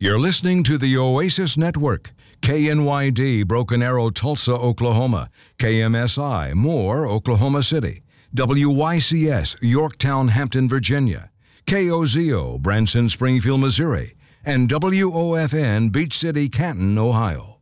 You're listening to the Oasis Network, KNYD Broken Arrow, Tulsa, Oklahoma, KMSI Moore, Oklahoma City, WYCS Yorktown, Hampton, Virginia, KOZO Branson, Springfield, Missouri, and WOFN Beach City, Canton, Ohio.